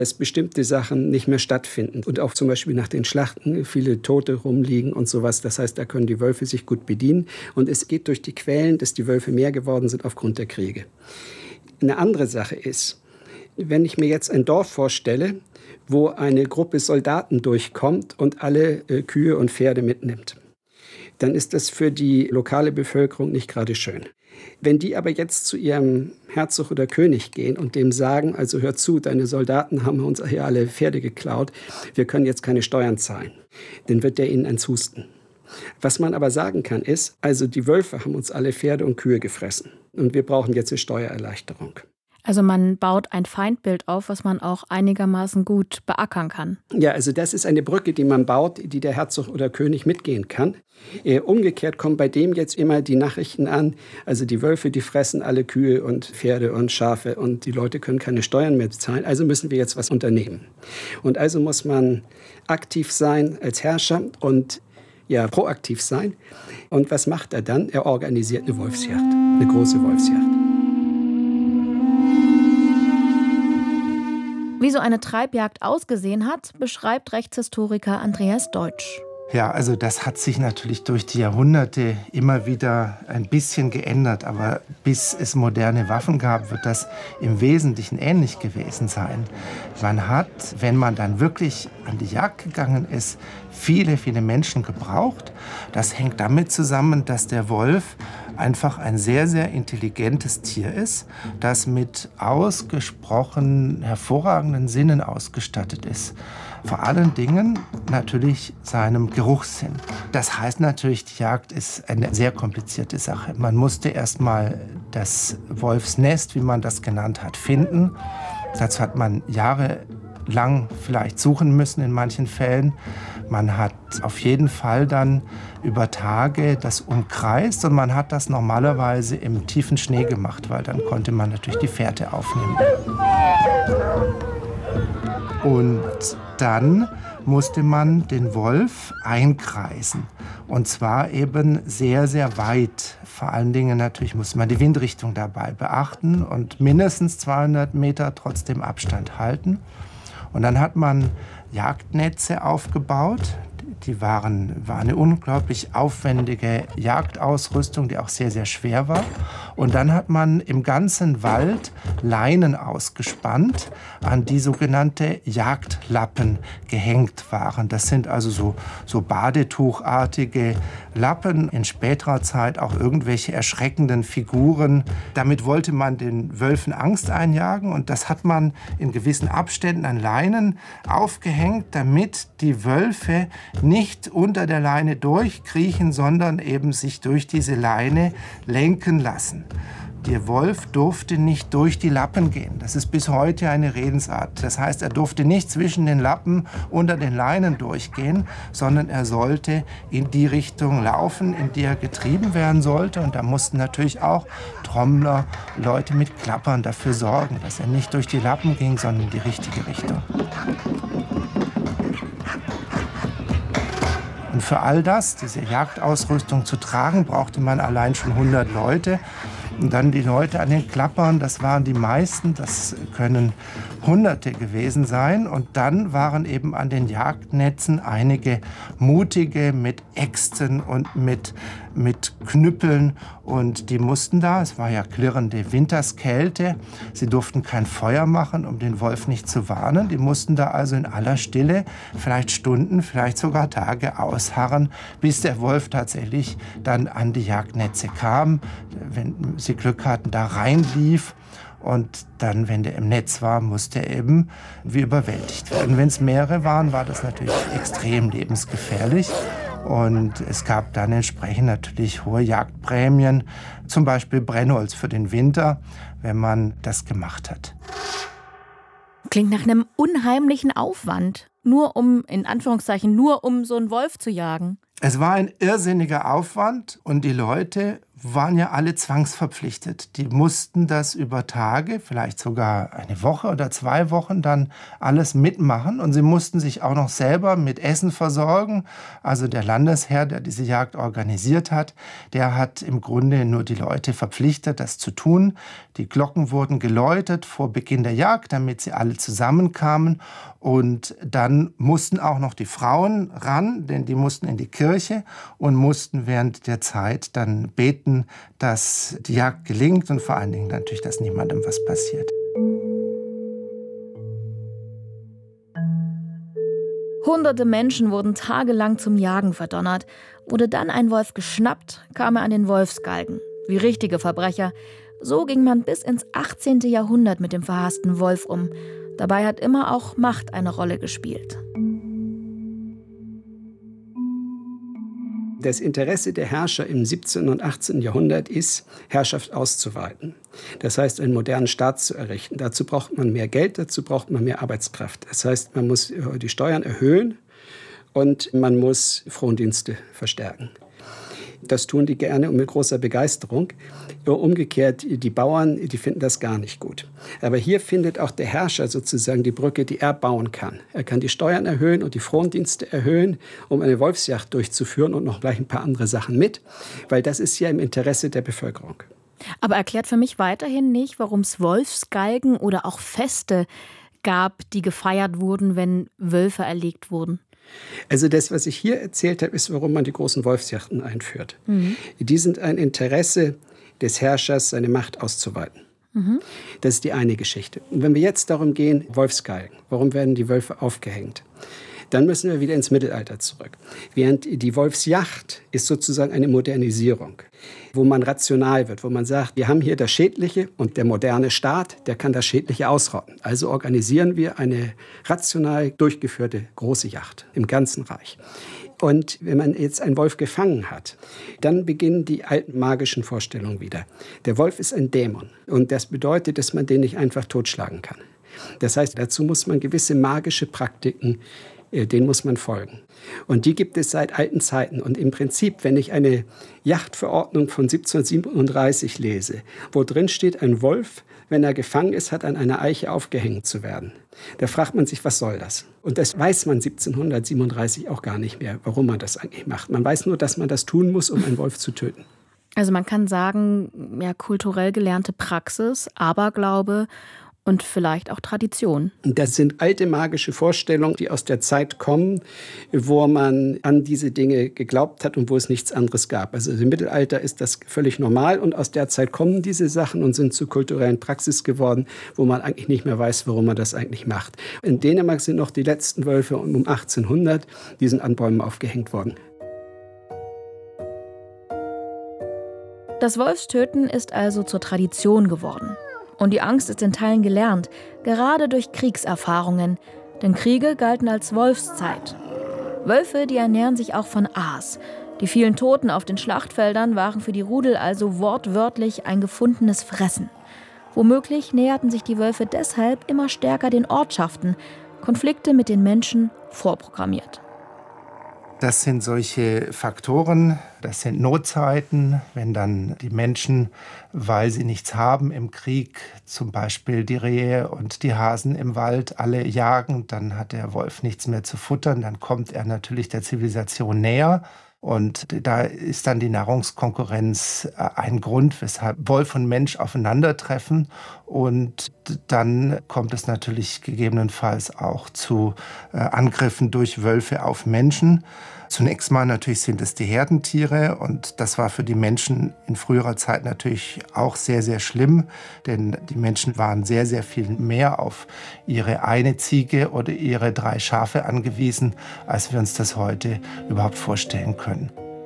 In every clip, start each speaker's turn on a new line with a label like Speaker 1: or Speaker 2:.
Speaker 1: dass bestimmte Sachen nicht mehr stattfinden und auch zum Beispiel nach den Schlachten viele Tote rumliegen und sowas. Das heißt, da können die Wölfe sich gut bedienen. Und es geht durch die Quellen, dass die Wölfe mehr geworden sind aufgrund der Kriege. Eine andere Sache ist, wenn ich mir jetzt ein Dorf vorstelle, wo eine Gruppe Soldaten durchkommt und alle Kühe und Pferde mitnimmt, dann ist das für die lokale Bevölkerung nicht gerade schön. Wenn die aber jetzt zu ihrem Herzog oder König gehen und dem sagen, also hör zu, deine Soldaten haben uns hier alle Pferde geklaut, wir können jetzt keine Steuern zahlen, dann wird der ihnen ans Husten. Was man aber sagen kann ist, also die Wölfe haben uns alle Pferde und Kühe gefressen und wir brauchen jetzt eine Steuererleichterung.
Speaker 2: Also man baut ein Feindbild auf, was man auch einigermaßen gut beackern kann.
Speaker 1: Ja, also das ist eine Brücke, die man baut, die der Herzog oder König mitgehen kann. Umgekehrt kommen bei dem jetzt immer die Nachrichten an, also die Wölfe, die fressen alle Kühe und Pferde und Schafe und die Leute können keine Steuern mehr bezahlen, also müssen wir jetzt was unternehmen. Und also muss man aktiv sein als Herrscher und ja, proaktiv sein. Und was macht er dann? Er organisiert eine Wolfsjagd, eine große Wolfsjagd.
Speaker 2: Wie so eine Treibjagd ausgesehen hat, beschreibt Rechtshistoriker Andreas Deutsch.
Speaker 3: Ja, also das hat sich natürlich durch die Jahrhunderte immer wieder ein bisschen geändert. Aber bis es moderne Waffen gab, wird das im Wesentlichen ähnlich gewesen sein. Man hat, wenn man dann wirklich an die Jagd gegangen ist, viele, viele Menschen gebraucht. Das hängt damit zusammen, dass der Wolf einfach ein sehr, sehr intelligentes Tier ist, das mit ausgesprochen hervorragenden Sinnen ausgestattet ist. Vor allen Dingen natürlich seinem Geruchssinn. Das heißt natürlich, die Jagd ist eine sehr komplizierte Sache. Man musste erst mal das Wolfsnest, wie man das genannt hat, finden. Dazu hat man jahrelang vielleicht suchen müssen in manchen Fällen. Man hat auf jeden Fall dann über Tage das umkreist und man hat das normalerweise im tiefen Schnee gemacht, weil dann konnte man natürlich die Fährte aufnehmen. Und dann musste man den Wolf einkreisen. Und zwar eben sehr, sehr weit. Vor allen Dingen natürlich musste man die Windrichtung dabei beachten und mindestens 200 Meter trotzdem Abstand halten. Und dann hat man Jagdnetze aufgebaut. Die war eine unglaublich aufwendige Jagdausrüstung, die auch sehr, sehr schwer war. Und dann hat man im ganzen Wald Leinen ausgespannt, an die sogenannte Jagdlappen gehängt waren. Das sind also so badetuchartige Lappen, in späterer Zeit auch irgendwelche erschreckenden Figuren. Damit wollte man den Wölfen Angst einjagen und das hat man in gewissen Abständen an Leinen aufgehängt, damit die Wölfe nicht unter der Leine durchkriechen, sondern eben sich durch diese Leine lenken lassen. Der Wolf durfte nicht durch die Lappen gehen. Das ist bis heute eine Redensart. Das heißt, er durfte nicht zwischen den Lappen unter den Leinen durchgehen, sondern er sollte in die Richtung laufen, in die er getrieben werden sollte. Und da mussten natürlich auch Trommler, Leute mit Klappern dafür sorgen, dass er nicht durch die Lappen ging, sondern in die richtige Richtung. Und für all das, diese Jagdausrüstung zu tragen, brauchte man allein schon 100 Leute. Und dann die Leute an den Klappern, das waren die meisten, das können Hunderte gewesen sein. Und dann waren eben an den Jagdnetzen einige Mutige mit Äxten und mit Knüppeln. Und die mussten da, es war ja klirrende Winterskälte, sie durften kein Feuer machen, um den Wolf nicht zu warnen. Die mussten da also in aller Stille vielleicht Stunden, vielleicht sogar Tage ausharren, bis der Wolf tatsächlich dann an die Jagdnetze kam, wenn sie Glück hatten, da reinlief. Und dann, wenn der im Netz war, musste er eben wie überwältigt werden. Wenn es mehrere waren, war das natürlich extrem lebensgefährlich. Und es gab dann entsprechend natürlich hohe Jagdprämien, zum Beispiel Brennholz für den Winter, wenn man das gemacht hat.
Speaker 2: Klingt nach einem unheimlichen Aufwand, nur um so einen Wolf zu jagen.
Speaker 3: Es war ein irrsinniger Aufwand und die Leute waren ja alle zwangsverpflichtet. Die mussten das über Tage, vielleicht sogar eine Woche oder 2 Wochen dann alles mitmachen. Und sie mussten sich auch noch selber mit Essen versorgen. Also der Landesherr, der diese Jagd organisiert hat, der hat im Grunde nur die Leute verpflichtet, das zu tun. Die Glocken wurden geläutet vor Beginn der Jagd, damit sie alle zusammenkamen. Und dann mussten auch noch die Frauen ran, denn die mussten in die Kirche und mussten während der Zeit dann beten, dass die Jagd gelingt und vor allen Dingen natürlich, dass niemandem was passiert.
Speaker 2: Hunderte Menschen wurden tagelang zum Jagen verdonnert. Wurde dann ein Wolf geschnappt, kam er an den Wolfsgalgen. Wie richtige Verbrecher. So ging man bis ins 18. Jahrhundert mit dem verhassten Wolf um. Dabei hat immer auch Macht eine Rolle gespielt.
Speaker 1: Das Interesse der Herrscher im 17. und 18. Jahrhundert ist, Herrschaft auszuweiten. Das heißt, einen modernen Staat zu errichten. Dazu braucht man mehr Geld, dazu braucht man mehr Arbeitskraft. Das heißt, man muss die Steuern erhöhen und man muss Frondienste verstärken. Das tun die gerne und mit großer Begeisterung. Umgekehrt, die Bauern, die finden das gar nicht gut. Aber hier findet auch der Herrscher sozusagen die Brücke, die er bauen kann. Er kann die Steuern erhöhen und die Frondienste erhöhen, um eine Wolfsjagd durchzuführen und noch gleich ein paar andere Sachen mit, weil das ist ja im Interesse der Bevölkerung.
Speaker 2: Aber erklärt für mich weiterhin nicht, warum es Wolfsgalgen oder auch Feste gab, die gefeiert wurden, wenn Wölfe erlegt wurden.
Speaker 1: Also das, was ich hier erzählt habe, ist, warum man die großen Wolfsjachten einführt. Die sind ein Interesse des Herrschers, seine Macht auszuweiten. Das ist die eine Geschichte. Und wenn wir jetzt darum gehen, Wolfsgalgen, warum werden die Wölfe aufgehängt? Dann müssen wir wieder ins Mittelalter zurück. Während die Wolfsjagd ist sozusagen eine Modernisierung, wo man rational wird, wo man sagt, wir haben hier das Schädliche und der moderne Staat, der kann das Schädliche ausrotten. Also organisieren wir eine rational durchgeführte große Jagd im ganzen Reich. Und wenn man jetzt einen Wolf gefangen hat, dann beginnen die alten magischen Vorstellungen wieder. Der Wolf ist ein Dämon und das bedeutet, dass man den nicht einfach totschlagen kann. Das heißt, dazu muss man gewisse magische Praktiken, denen muss man folgen. Und die gibt es seit alten Zeiten. Und im Prinzip, wenn ich eine Jagdverordnung von 1737 lese, wo drin steht, ein Wolf, wenn er gefangen ist, hat an einer Eiche aufgehängt zu werden, da fragt man sich, was soll das? Und das weiß man 1737 auch gar nicht mehr, warum man das eigentlich macht. Man weiß nur, dass man das tun muss, um einen Wolf zu töten.
Speaker 2: Also man kann sagen, ja, kulturell gelernte Praxis, Aberglaube und vielleicht auch Tradition.
Speaker 1: Das sind alte magische Vorstellungen, die aus der Zeit kommen, wo man an diese Dinge geglaubt hat und wo es nichts anderes gab. Also im Mittelalter ist das völlig normal und aus der Zeit kommen diese Sachen und sind zu kulturellen Praxis geworden, wo man eigentlich nicht mehr weiß, warum man das eigentlich macht. In Dänemark sind noch die letzten Wölfe um 1800, die sind an Bäumen aufgehängt worden.
Speaker 2: Das Wolfstöten ist also zur Tradition geworden. Und die Angst ist in Teilen gelernt, gerade durch Kriegserfahrungen. Denn Kriege galten als Wolfszeit. Wölfe, die ernähren sich auch von Aas. Die vielen Toten auf den Schlachtfeldern waren für die Rudel also wortwörtlich ein gefundenes Fressen. Womöglich näherten sich die Wölfe deshalb immer stärker den Ortschaften. Konflikte mit den Menschen vorprogrammiert.
Speaker 3: Das sind solche Faktoren, das sind Notzeiten, wenn dann die Menschen, weil sie nichts haben im Krieg, zum Beispiel die Rehe und die Hasen im Wald alle jagen, dann hat der Wolf nichts mehr zu futtern, dann kommt er natürlich der Zivilisation näher. Und da ist dann die Nahrungskonkurrenz ein Grund, weshalb Wolf und Mensch aufeinandertreffen. Und dann kommt es natürlich gegebenenfalls auch zu Angriffen durch Wölfe auf Menschen. Zunächst mal natürlich sind es die Herdentiere und das war für die Menschen in früherer Zeit natürlich auch sehr, sehr schlimm, denn die Menschen waren sehr, sehr viel mehr auf ihre eine Ziege oder ihre 3 Schafe angewiesen, als wir uns das heute überhaupt vorstellen können.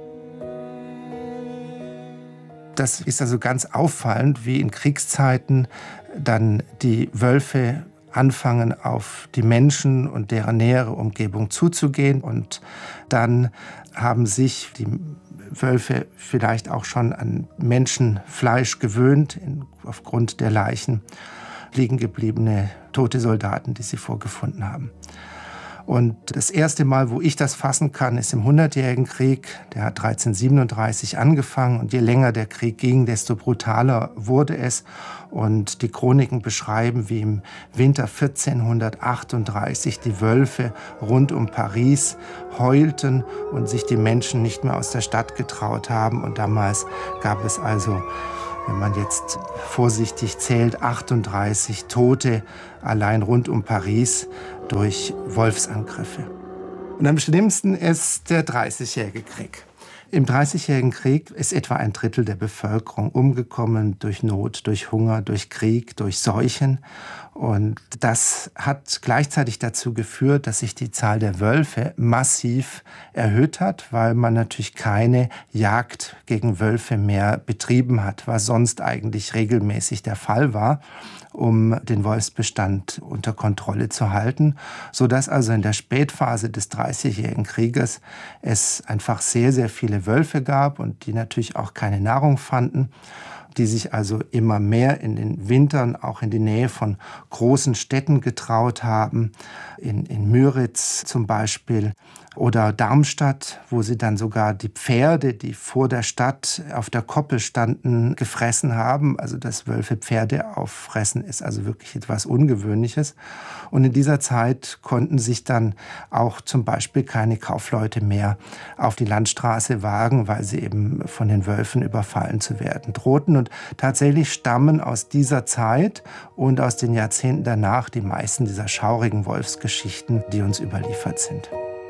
Speaker 3: Das ist also ganz auffallend, wie in Kriegszeiten dann die Wölfe anfangen, auf die Menschen und deren nähere Umgebung zuzugehen. Und dann haben sich die Wölfe vielleicht auch schon an Menschenfleisch gewöhnt, aufgrund der Leichen, liegen gebliebene tote Soldaten, die sie vorgefunden haben. Und das erste Mal, wo ich das fassen kann, ist im 100-jährigen Krieg. Der hat 1337 angefangen und je länger der Krieg ging, desto brutaler wurde es. Und die Chroniken beschreiben, wie im Winter 1438 die Wölfe rund um Paris heulten und sich die Menschen nicht mehr aus der Stadt getraut haben. Und damals gab es also, wenn man jetzt vorsichtig zählt, 38 Tote allein rund um Paris durch Wolfsangriffe. Und am schlimmsten ist der 30-jährige Krieg. Im 30-jährigen Krieg ist etwa ein Drittel der Bevölkerung umgekommen durch Not, durch Hunger, durch Krieg, durch Seuchen. Und das hat gleichzeitig dazu geführt, dass sich die Zahl der Wölfe massiv erhöht hat, weil man natürlich keine Jagd gegen Wölfe mehr betrieben hat, was sonst eigentlich regelmäßig der Fall war, um den Wolfsbestand unter Kontrolle zu halten, sodass also in der Spätphase des 30-jährigen Krieges es einfach sehr, sehr viele Wölfe gab und die natürlich auch keine Nahrung fanden, die sich also immer mehr in den Wintern auch in die Nähe von großen Städten getraut haben, in Müritz zum Beispiel oder Darmstadt, wo sie dann sogar die Pferde, die vor der Stadt auf der Koppel standen, gefressen haben. Also dass Wölfe Pferde auffressen, ist also wirklich etwas Ungewöhnliches. Und in dieser Zeit konnten sich dann auch zum Beispiel keine Kaufleute mehr auf die Landstraße wagen, weil sie eben von den Wölfen überfallen zu werden drohten. Und tatsächlich stammen aus dieser Zeit und aus den Jahrzehnten danach die meisten dieser schaurigen Wolfsgeschichten, die uns überliefert sind.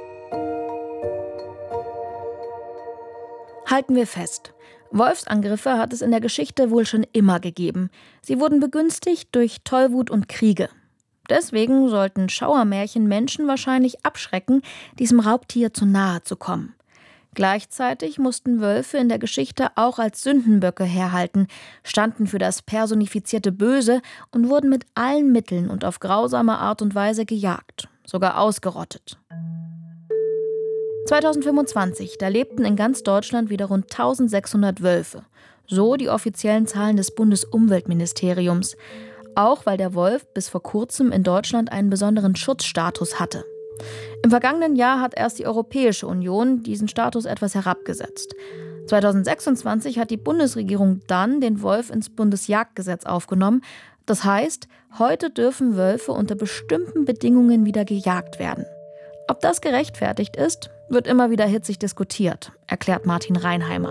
Speaker 2: Halten wir fest. Wolfsangriffe hat es in der Geschichte wohl schon immer gegeben. Sie wurden begünstigt durch Tollwut und Kriege. Deswegen sollten Schauermärchen Menschen wahrscheinlich abschrecken, diesem Raubtier zu nahe zu kommen. Gleichzeitig mussten Wölfe in der Geschichte auch als Sündenböcke herhalten, standen für das personifizierte Böse und wurden mit allen Mitteln und auf grausame Art und Weise gejagt, sogar ausgerottet. 2025, da lebten in ganz Deutschland wieder rund 1600 Wölfe. So die offiziellen Zahlen des Bundesumweltministeriums. Auch weil der Wolf bis vor kurzem in Deutschland einen besonderen Schutzstatus hatte. Im vergangenen Jahr hat erst die Europäische Union diesen Status etwas herabgesetzt. 2026 hat die Bundesregierung dann den Wolf ins Bundesjagdgesetz aufgenommen. Das heißt, heute dürfen Wölfe unter bestimmten Bedingungen wieder gejagt werden. Ob das gerechtfertigt ist, wird immer wieder hitzig diskutiert, erklärt Martin Reinheimer.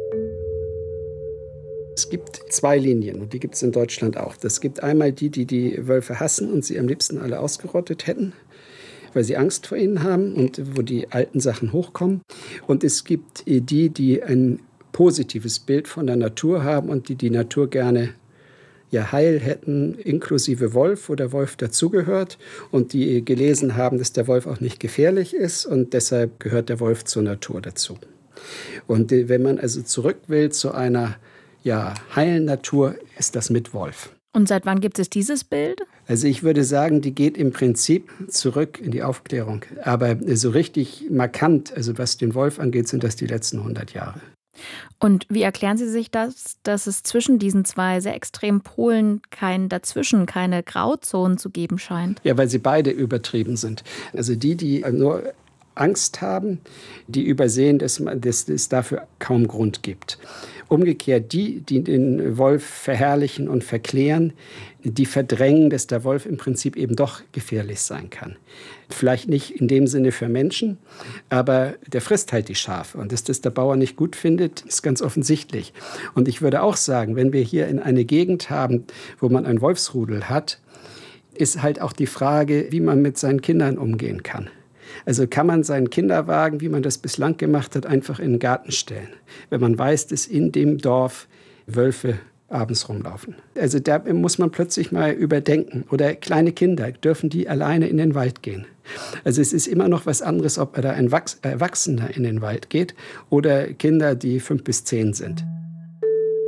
Speaker 1: Es gibt zwei Linien und die gibt es in Deutschland auch. Es gibt einmal die, die die Wölfe hassen und sie am liebsten alle ausgerottet hätten, weil sie Angst vor ihnen haben und wo die alten Sachen hochkommen. Und es gibt die, die ein positives Bild von der Natur haben und die die Natur gerne heil hätten, inklusive Wolf, wo der Wolf dazugehört und die gelesen haben, dass der Wolf auch nicht gefährlich ist und deshalb gehört der Wolf zur Natur dazu. Und wenn man also zurück will zu einer heilen Natur, ist das mit Wolf.
Speaker 2: Und seit wann gibt es dieses Bild?
Speaker 1: Also ich würde sagen, die geht im Prinzip zurück in die Aufklärung. Aber so richtig markant, also was den Wolf angeht, sind das die letzten 100 Jahre.
Speaker 2: Und wie erklären Sie sich das, dass es zwischen diesen zwei sehr extremen Polen keine Grauzonen zu geben scheint?
Speaker 1: Ja, weil sie beide übertrieben sind. Also die nur Angst haben, die übersehen, dass es dafür kaum Grund gibt. Umgekehrt die den Wolf verherrlichen und verklären, die verdrängen, dass der Wolf im Prinzip eben doch gefährlich sein kann. Vielleicht nicht in dem Sinne für Menschen, aber der frisst halt die Schafe. Und dass das der Bauer nicht gut findet, ist ganz offensichtlich. Und ich würde auch sagen, wenn wir hier in eine Gegend haben, wo man ein Wolfsrudel hat, ist halt auch die Frage, wie man mit seinen Kindern umgehen kann. Also kann man seinen Kinderwagen, wie man das bislang gemacht hat, einfach in den Garten stellen, wenn man weiß, dass in dem Dorf Wölfe abends rumlaufen. Also da muss man plötzlich mal überdenken. Oder kleine Kinder, dürfen die alleine in den Wald gehen? Also es ist immer noch was anderes, ob da ein Erwachsener in den Wald geht oder Kinder, die 5 bis 10 sind.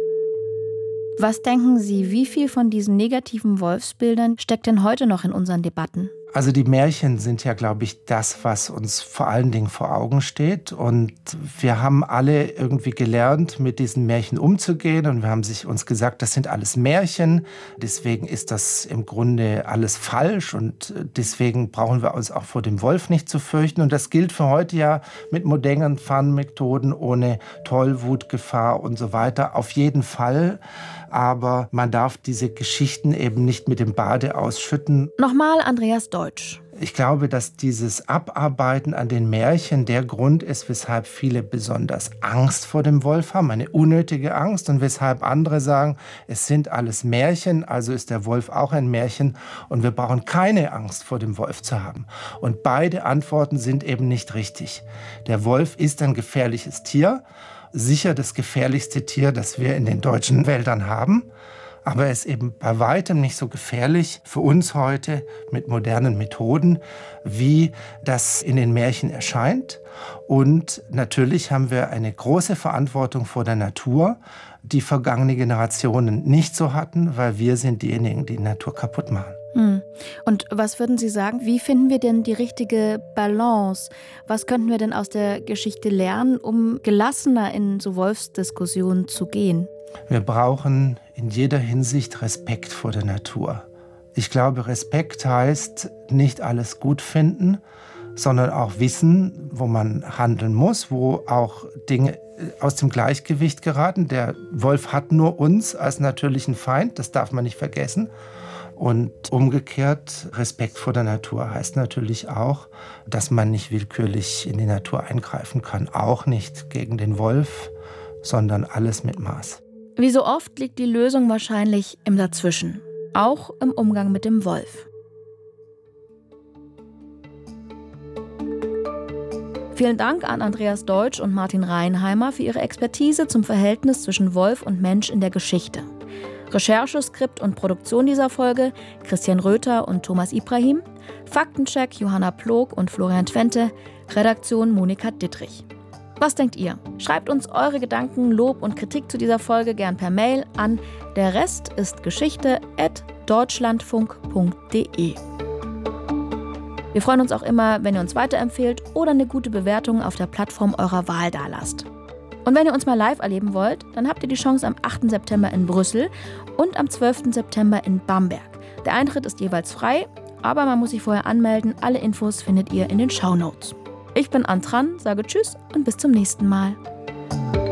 Speaker 2: Was denken Sie, wie viel von diesen negativen Wolfsbildern steckt denn heute noch in unseren Debatten?
Speaker 3: Also die Märchen sind ja, glaube ich, das, was uns vor allen Dingen vor Augen steht. Und wir haben alle irgendwie gelernt, mit diesen Märchen umzugehen. Und wir haben uns gesagt, das sind alles Märchen. Deswegen ist das im Grunde alles falsch. Und deswegen brauchen wir uns auch vor dem Wolf nicht zu fürchten. Und das gilt für heute ja mit modernen Fangmethoden, ohne Tollwutgefahr und so weiter. Auf jeden Fall. Aber man darf diese Geschichten eben nicht mit dem Bade ausschütten.
Speaker 2: Nochmal Andreas Deutsch.
Speaker 3: Ich glaube, dass dieses Abarbeiten an den Märchen der Grund ist, weshalb viele besonders Angst vor dem Wolf haben, eine unnötige Angst, und weshalb andere sagen, es sind alles Märchen, also ist der Wolf auch ein Märchen und wir brauchen keine Angst vor dem Wolf zu haben. Und beide Antworten sind eben nicht richtig. Der Wolf ist ein gefährliches Tier, sicher das gefährlichste Tier, das wir in den deutschen Wäldern haben. Aber er ist eben bei weitem nicht so gefährlich für uns heute mit modernen Methoden, wie das in den Märchen erscheint. Und natürlich haben wir eine große Verantwortung vor der Natur, die vergangene Generationen nicht so hatten, weil wir sind diejenigen, die die Natur kaputt machen.
Speaker 2: Und was würden Sie sagen, wie finden wir denn die richtige Balance? Was könnten wir denn aus der Geschichte lernen, um gelassener in so Wolfsdiskussionen zu gehen?
Speaker 3: Wir brauchen in jeder Hinsicht Respekt vor der Natur. Ich glaube, Respekt heißt nicht alles gut finden, sondern auch wissen, wo man handeln muss, wo auch Dinge aus dem Gleichgewicht geraten. Der Wolf hat nur uns als natürlichen Feind, das darf man nicht vergessen. Und umgekehrt, Respekt vor der Natur heißt natürlich auch, dass man nicht willkürlich in die Natur eingreifen kann. Auch nicht gegen den Wolf, sondern alles mit Maß.
Speaker 2: Wie so oft liegt die Lösung wahrscheinlich im Dazwischen, auch im Umgang mit dem Wolf. Vielen Dank an Andreas Deutsch und Martin Reinheimer für ihre Expertise zum Verhältnis zwischen Wolf und Mensch in der Geschichte. Recherche, Skript und Produktion dieser Folge Christian Röther und Thomas Ibrahim, Faktencheck Johanna Plog und Florian Twente, Redaktion Monika Dittrich. Was denkt ihr? Schreibt uns eure Gedanken, Lob und Kritik zu dieser Folge gern per Mail an derrestistgeschichte@deutschlandfunk.de. Wir freuen uns auch immer, wenn ihr uns weiterempfehlt oder eine gute Bewertung auf der Plattform eurer Wahl dalasst. Und wenn ihr uns mal live erleben wollt, dann habt ihr die Chance am 8. September in Brüssel und am 12. September in Bamberg. Der Eintritt ist jeweils frei, aber man muss sich vorher anmelden. Alle Infos findet ihr in den Shownotes. Ich bin Antran, sage Tschüss und bis zum nächsten Mal.